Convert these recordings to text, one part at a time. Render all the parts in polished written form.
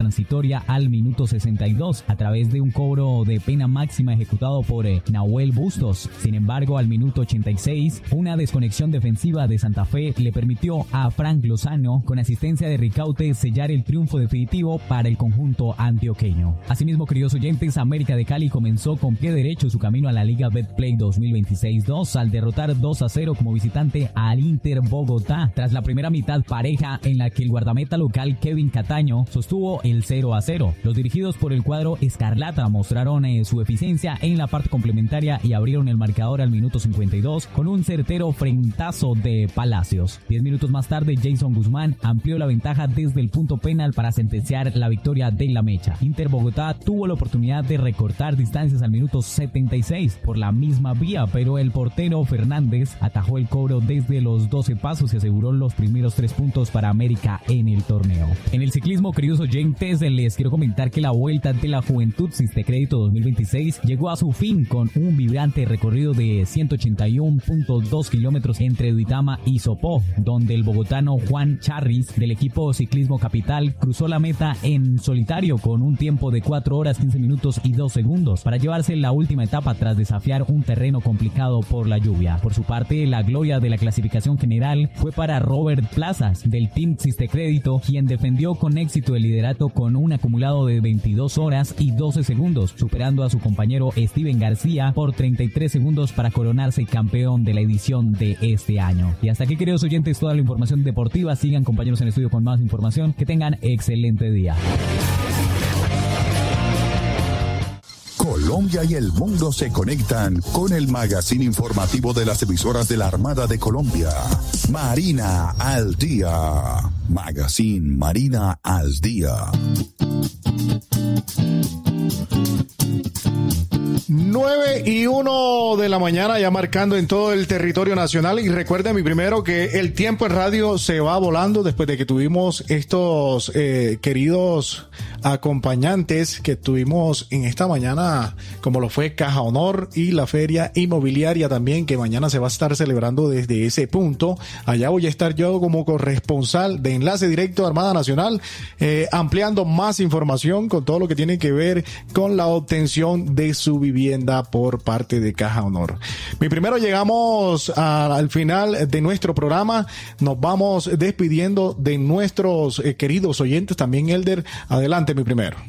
transitoria al minuto 62 a través de un cobro de pena máxima ejecutado por Nahuel Bustos. Sin embargo, al minuto 86, una desconexión defensiva de Santa Fe le permitió a Frank Lozano, con asistencia de Ricaute, sellar el triunfo definitivo para el conjunto antioqueño. Asimismo, queridos oyentes, América de Cali comenzó con pie derecho su camino a la Liga Betplay 2026-2 al derrotar 2-0 como visitante al Inter Bogotá, tras la primera mitad pareja en la que el guardameta local Kevin Cataño sostuvo el 0-0. Los dirigidos por el cuadro escarlata mostraron su eficiencia en la parte complementaria y abrieron el marcador al minuto 52 con un certero frentazo de Palacios. 10 minutos más tarde, Jason Guzmán amplió la ventaja desde el punto penal para sentenciar la victoria de la Mecha. Inter Bogotá tuvo la oportunidad de recortar distancias al minuto 76 por la misma vía, pero el portero Fernández atajó el cobro desde los 12 pasos y aseguró los primeros 3 puntos para América en el torneo. En el ciclismo, queridos oyentes, les quiero comentar que la Vuelta de la Juventud Sistecrédito 2026 llegó a su fin con un vibrante recorrido de 181.2 kilómetros entre Duitama y Sopó, donde el bogotano Juan Charris del equipo Ciclismo Capital cruzó la meta en solitario con un tiempo de 4 horas 15 minutos y 2 segundos para llevarse la última etapa tras desafiar un terreno complicado por la lluvia. Por su parte, la gloria de la clasificación general fue para Robert Plazas del Team Sistecrédito, quien defendió con éxito el liderato con un acumulado de 22 horas y 12 segundos, superando a su compañero Steven García por 33 segundos para coronarse campeón de la edición de este año. Y hasta aquí, queridos oyentes, toda la información deportiva. Sigan, compañeros, en estudio con más información. Que tengan excelente día. Colombia y el mundo se conectan con el magazine informativo de las emisoras de la Armada de Colombia. Marina al Día. Magazine Marina al Día. 9:01 de la mañana, ya marcando en todo el territorio nacional. Y recuerden, mi primero, que el tiempo en radio se va volando después de que tuvimos estos queridos acompañantes que tuvimos en esta mañana, como lo fue Caja Honor y la Feria Inmobiliaria también, que mañana se va a estar celebrando desde ese punto. Allá voy a estar yo como corresponsal de Enlace Directo de Armada Nacional, ampliando más información con todo lo que tiene que ver con la obtención de su vivienda por parte de Caja Honor. Mi primero, llegamos al final de nuestro programa. Nos vamos despidiendo de nuestros queridos oyentes. También, Elder, adelante, mi primero.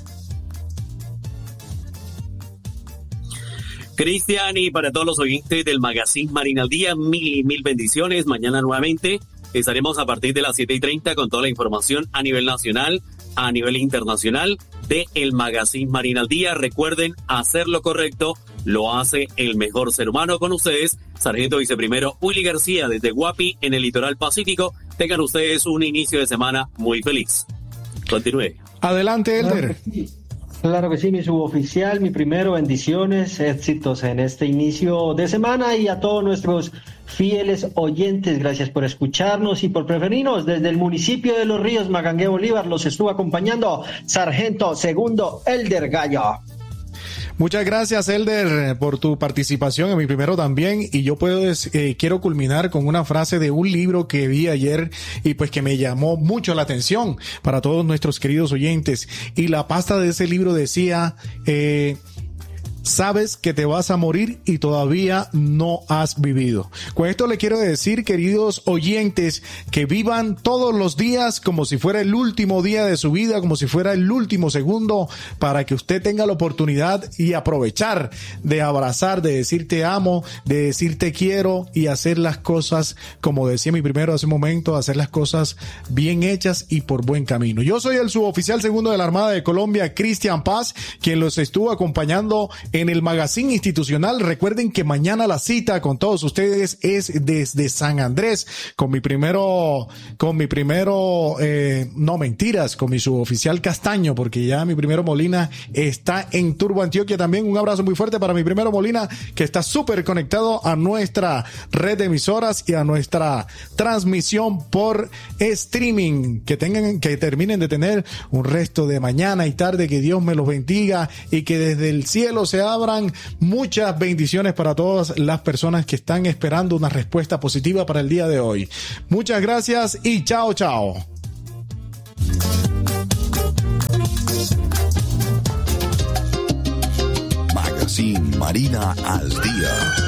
Cristian, y para todos los oyentes del Magazine Marina al Día, mil bendiciones. Mañana nuevamente estaremos a partir de las 7:30 con toda la información a nivel nacional, a nivel internacional de el Magazine Marina al Día. Recuerden, hacer lo correcto lo hace el mejor ser humano. Con ustedes, Sargento Viceprimero Willy García desde Guapi, en el litoral Pacífico. Tengan ustedes un inicio de semana muy feliz. Continúe. Adelante, Elder. Claro que sí, mi suboficial, mi primero, bendiciones, éxitos en este inicio de semana, y a todos nuestros fieles oyentes, gracias por escucharnos y por preferirnos. Desde el municipio de Los Ríos, Magangué, Bolívar, los estuvo acompañando Sargento Segundo Elder Gallo. Muchas gracias, Elder, por tu participación en mi primero también. Y yo quiero culminar con una frase de un libro que vi ayer y pues que me llamó mucho la atención para todos nuestros queridos oyentes. Y la pasta de ese libro decía, sabes que te vas a morir y todavía no has vivido. Con esto le quiero decir, queridos oyentes, que vivan todos los días como si fuera el último día de su vida, como si fuera el último segundo, para que usted tenga la oportunidad y aprovechar de abrazar, de decir te amo, de decir te quiero y hacer las cosas, como decía mi primero hace un momento, hacer las cosas bien hechas y por buen camino. Yo soy el suboficial segundo de la Armada de Colombia, Cristian Paz, quien los estuvo acompañando en el Magazine Institucional. Recuerden que mañana la cita con todos ustedes es desde San Andrés, con mi suboficial Castaño, porque ya mi primero Molina está en Turbo, Antioquia también. Un abrazo muy fuerte para mi primero Molina, que está súper conectado a nuestra red de emisoras y a nuestra transmisión por streaming. Que terminen de tener un resto de mañana y tarde, que Dios me los bendiga y que desde el cielo se abran muchas bendiciones para todas las personas que están esperando una respuesta positiva para el día de hoy. Muchas gracias y chao, chao. Magazine Marina al Día.